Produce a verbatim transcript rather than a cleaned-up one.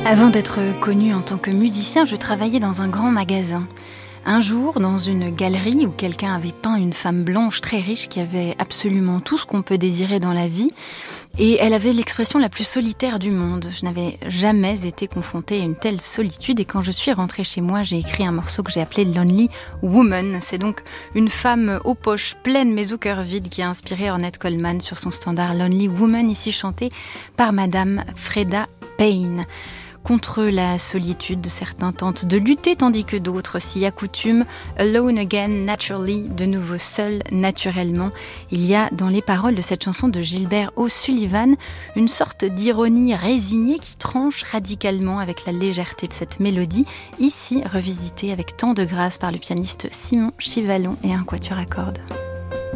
Avant d'être connu en tant que musicien, je travaillais dans un grand magasin. Un jour, dans une galerie où quelqu'un avait peint une femme blanche très riche qui avait absolument tout ce qu'on peut désirer dans la vie, et elle avait l'expression la plus solitaire du monde. Je n'avais jamais été confrontée à une telle solitude, et quand je suis rentrée chez moi, j'ai écrit un morceau que j'ai appelé Lonely Woman. C'est donc une femme aux poches pleines mais au cœur vide qui a inspiré Ornette Coleman sur son standard Lonely Woman, ici chanté par Madame Freda Payne. Contre la solitude, certains tentent de lutter tandis que d'autres s'y accoutument. Alone again, naturally, de nouveau seul, naturellement. Il y a dans les paroles de cette chanson de Gilbert O'Sullivan une sorte d'ironie résignée qui tranche radicalement avec la légèreté de cette mélodie, ici revisitée avec tant de grâce par le pianiste Simon Chivalon et un quatuor à cordes.